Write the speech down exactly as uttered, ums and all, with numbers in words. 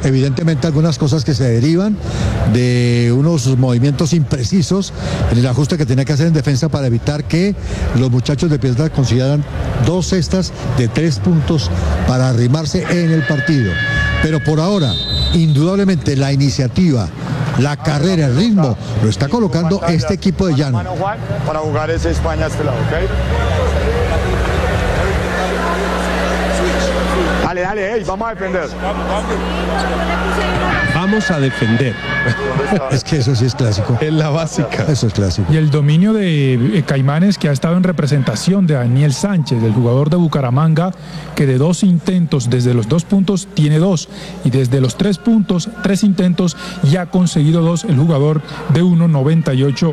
evidentemente algunas cosas que se derivan de unos movimientos imprecisos en el ajuste que tenía que hacer en defensa para evitar que los muchachos de Piedras consideran dos cestas de tres puntos para arrimarse en el partido. Pero por ahora, indudablemente la iniciativa, la carrera, el ritmo, lo está colocando este equipo de Llano. Para jugar ese España a este lado, ¿ok? Dale, dale, hey, vamos a defender. Vamos a defender. Es que eso sí es clásico. Es la básica. Eso es clásico. Y el dominio de eh, Caimanes, que ha estado en representación de Daniel Sánchez, el jugador de Bucaramanga, que de dos intentos, desde los dos puntos, tiene dos. Y desde los tres puntos, tres intentos, ya ha conseguido dos, el jugador de uno noventa y ocho